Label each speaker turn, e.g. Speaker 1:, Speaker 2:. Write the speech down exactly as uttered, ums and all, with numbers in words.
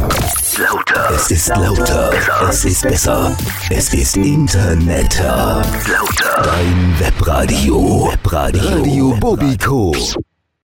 Speaker 1: Lauter. Es ist lauter. Es ist besser. Es ist Internetter. Lauter. Dein Webradio. Webradio. Radio Bobiko.